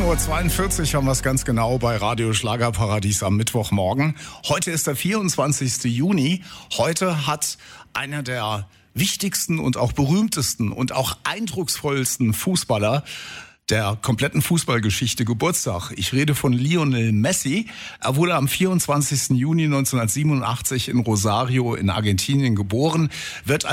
10:42 Uhr haben wir es ganz genau bei Radio Schlagerparadies am Mittwochmorgen. Heute ist der 24. Juni. Heute hat einer der wichtigsten und auch berühmtesten und auch eindrucksvollsten Fußballer der kompletten Fußballgeschichte Geburtstag. Ich rede von Lionel Messi. Er wurde am 24. Juni 1987 in Rosario in Argentinien geboren, wird